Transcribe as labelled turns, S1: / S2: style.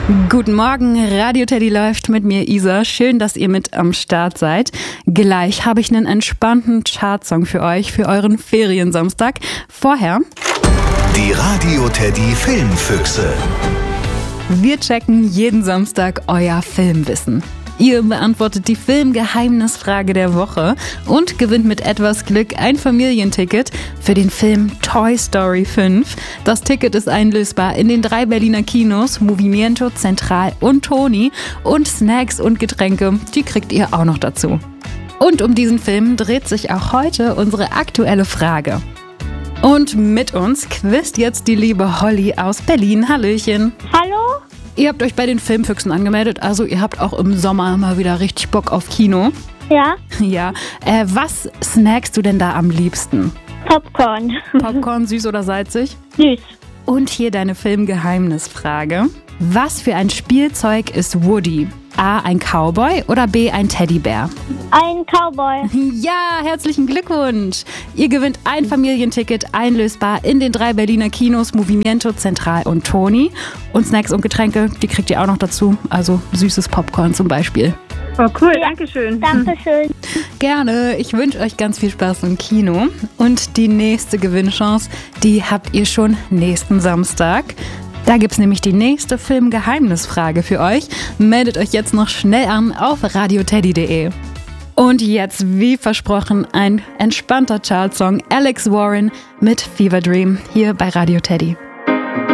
S1: Guten Morgen, Radio Teddy läuft mit mir, Isa. Schön, dass ihr mit am Start seid. Gleich habe ich einen entspannten Chartsong für euch, für euren Feriensamstag. Vorher
S2: die Radio Teddy Filmfüchse.
S1: Wir checken jeden Samstag euer Filmwissen. Ihr beantwortet die Filmgeheimnisfrage der Woche und gewinnt mit etwas Glück ein Familienticket für den Film Toy Story 5. Das Ticket ist einlösbar in den 3 Berliner Kinos, Movimiento, Central und Toni. Und Snacks und Getränke, die kriegt ihr auch noch dazu. Und um diesen Film dreht sich auch heute unsere aktuelle Frage. Und mit uns quizt jetzt die liebe Holly aus Berlin. Hallöchen.
S3: Hallo?
S1: Ihr habt euch bei den Filmfüchsen angemeldet, also ihr habt auch im Sommer mal wieder richtig Bock auf Kino.
S3: Ja?
S1: Ja. Was snackst du denn da am liebsten?
S3: Popcorn.
S1: Popcorn, süß oder salzig?
S3: Süß.
S1: Und hier deine Filmgeheimnisfrage. Was für ein Spielzeug ist Woody? A, ein Cowboy oder B, ein Teddybär?
S3: Ein Cowboy.
S1: Ja, herzlichen Glückwunsch! Ihr gewinnt ein Familienticket, einlösbar in den 3 Berliner Kinos, Movimiento, Central und Toni. Und Snacks und Getränke, die kriegt ihr auch noch dazu, also süßes Popcorn zum Beispiel.
S4: Oh cool, danke schön.
S3: Dankeschön.
S1: Gerne, ich wünsche euch ganz viel Spaß im Kino. Und die nächste Gewinnchance, die habt ihr schon nächsten Samstag. Da gibt's nämlich die nächste Filmgeheimnisfrage für euch. Meldet euch jetzt noch schnell an auf radioteddy.de. Und jetzt, wie versprochen, ein entspannter Chartsong, Alex Warren mit Fever Dream hier bei Radio Teddy.